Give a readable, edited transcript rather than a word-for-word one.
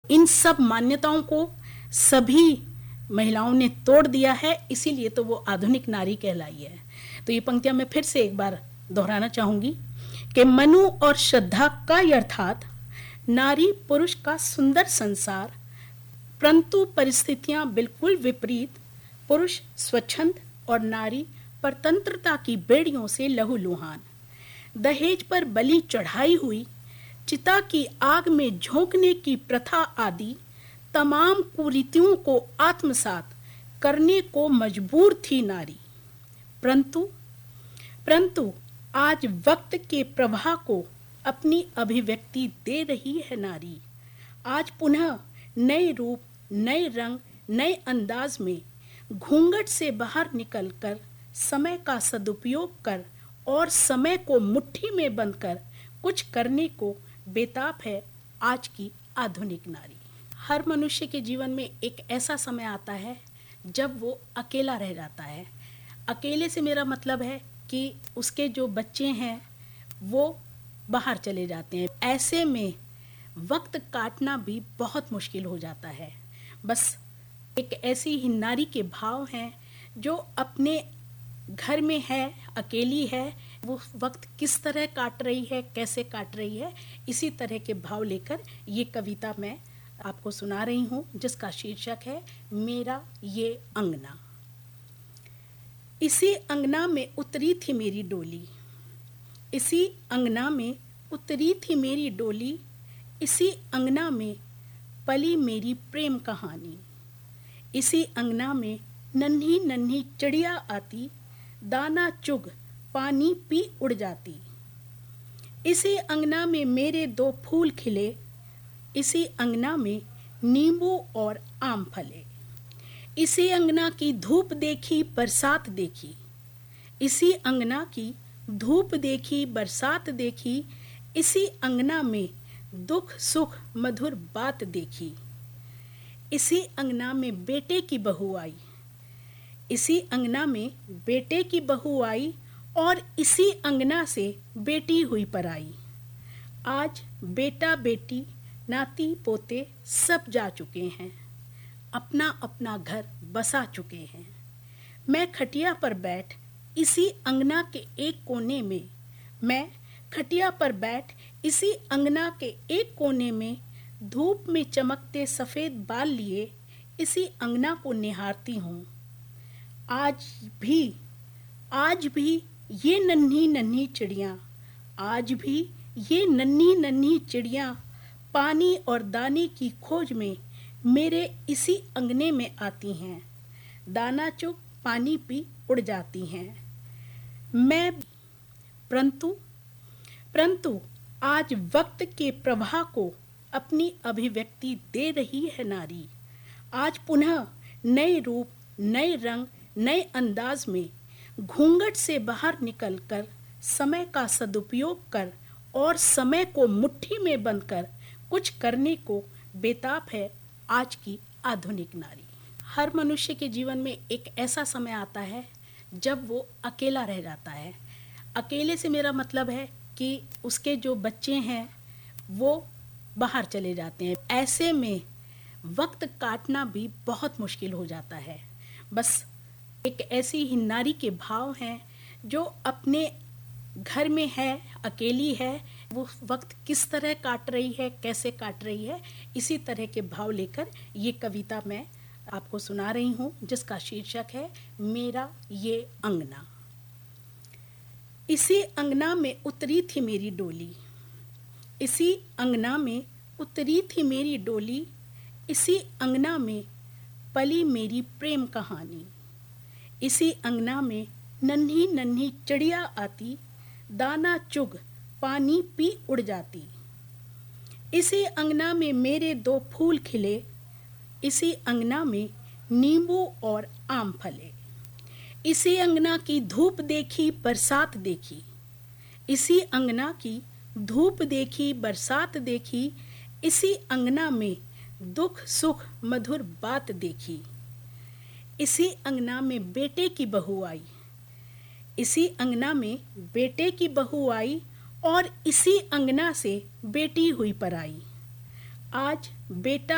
इन सब मान्यताओं को सभी महिलाओं ने तोड़ दिया है, इसीलिए तो वो आधुनिक नारी कहलाई है। तो ये पंक्तियां मैं फिर से एक बार दोहराना चाहूंगी कि मनु और श्रद्धा का अर्थात नारी पुरुष का सुंदर संसार, परंतु परिस्थितियां बिल्कुल विपरीत, पुरुष स्वच्छंद और नारी परतंत्रता की बेड़ियों से लहूलुहान, दहेज पर बलि चढ़ाई हुई, चिता की आग में झोंकने की प्रथा आदि तमाम कुरीतियों को आत्मसात करने को मजबूर थी नारी। परंतु आज वक्त के प्रवाह को अपनी अभिव्यक्ति दे रही है नारी। आज पुनः नए रूप, नए रंग, नए अंदाज में घूंघट से बाहर निकलकर समय का सदुपयोग कर और समय को मुट्ठी में बंद कर कुछ करने को बेताब है आज की आधुनिक नारी। हर मनुष्य के जीवन में एक ऐसा समय आता है जब वो अकेला रह जाता है। अकेले से मेरा मतलब है कि उसके जो बच्चे हैं वो बाहर चले जाते हैं। ऐसे में वक्त काटना भी बहुत मुश्किल हो जाता है। बस एक ऐसी ही नारी के भाव हैं जो अपने घर में है, अकेली है, वो वक्त किस तरह काट रही है, कैसे काट रही है, इसी तरह के भाव लेकर ये कविता मैं आपको सुना रही हूँ, जिसका शीर्षक है मेरा ये अंगना। इसी अंगना में उतरी थी मेरी डोली, इसी अंगना में उतरी थी मेरी डोली, इसी अंगना में पली मेरी प्रेम कहानी। इसी अंगना में नन्ही नन्ही चिड़िया आती, दाना चुग पानी पी उड़ जाती। इसी अंगना में मेरे 2 फूल खिले, इसी अंगना में नींबू और आम फले। इसी अंगना की धूप देखी बरसात देखी, इसी अंगना की धूप देखी बरसात देखी, इसी अंगना में दुख सुख मधुर बात देखी। इसी अंगना में बेटे की बहू आई, इसी अंगना में बेटे की बहू आई और इसी अंगना से बेटी हुई पराई। आज बेटा बेटी नाती पोते सब जा चुके हैं, अपना अपना घर बसा चुके हैं। मैं खटिया पर बैठ इसी अंगना के एक कोने में, मैं खटिया पर बैठ इसी अंगना के एक कोने में धूप में चमकते सफ़ेद बाल लिए इसी अंगना को निहारती हूँ। आज भी ये नन्ही नन्ही चिड़ियाँ, आज भी ये नन्ही नन्ही चिड़ियाँ पानी और दाने की खोज में मेरे इसी अंगने में आती हैं, दाना चुग पानी पी उड़ जाती हैं। मैं परंतु आज वक्त के प्रवाह को अपनी अभिव्यक्ति दे रही है नारी। आज पुनः नए रूप, नए रंग, नए अंदाज में घूंघट से बाहर निकलकर समय का सदुपयोग कर और समय को मुट्ठी में बंद कर कुछ करने को बेताब है आज की आधुनिक नारी। हर मनुष्य के जीवन में एक ऐसा समय आता है जब वो अकेला रह जाता है। अकेले से मेरा मतलब है कि उसके जो बच्चे हैं वो बाहर चले जाते हैं। ऐसे में वक्त काटना भी बहुत मुश्किल हो जाता है। बस एक ऐसी ही नारी के भाव हैं जो अपने घर में है, अकेली है, वो वक्त किस तरह काट रही है, कैसे काट रही है, इसी तरह के भाव लेकर ये कविता मैं आपको सुना रही हूँ, जिसका शीर्षक है मेरा ये अंगना। इसी अंगना में उतरी थी मेरी डोली, इसी अंगना में उतरी थी मेरी डोली, इसी अंगना में पली मेरी प्रेम कहानी। इसी अंगना में नन्ही नन्ही चिड़िया आती, दाना चुग पानी पी उड़ जाती। इसी अंगना में मेरे 2 फूल खिले, इसी अंगना में नींबू और आम फले। इसी अंगना की धूप देखी बरसात देखी, इसी अंगना की धूप देखी बरसात देखी, इसी अंगना में दुख सुख मधुर बात देखी। इसी अंगना में बेटे की बहू आई, इसी अंगना में बेटे की बहू आई और इसी अंगना से बेटी हुई पराई। आज बेटा